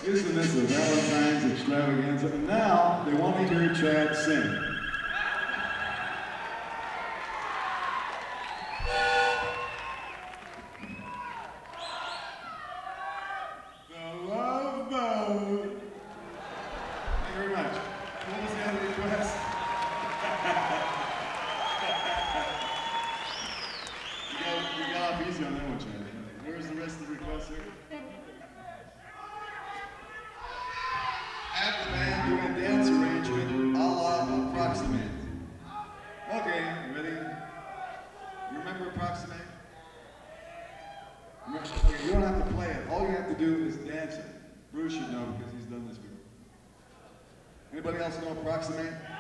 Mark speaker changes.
Speaker 1: Isn't this a Valentine's extravaganza? And now they want to hear Chad sing. The Love Boat. Thank you very much. What was the other request? you got off easy on that one, Chad. Where's the rest of the requests here? Have the band doing a dance arrangement a la Approximate. Okay, ready? You remember Approximate? Okay, you don't have to play it. All you have to do is dance it. Bruce should know because he's done this before. Anybody else know Approximate?